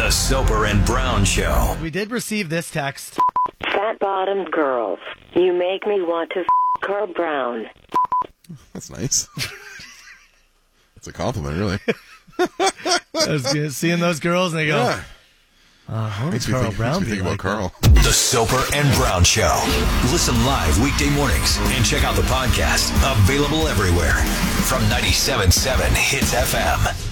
The Soper and Brown Show. We did receive this text. Fat-bottomed girls. You make me want to Carl Brown. That's nice. That's a compliment, really. I was seeing those girls and they go, Yeah. makes Carl Brown think about Carl. The Soper and Brown Show. Listen live weekday mornings and check out the podcast. Available everywhere from 97.7 Hits FM.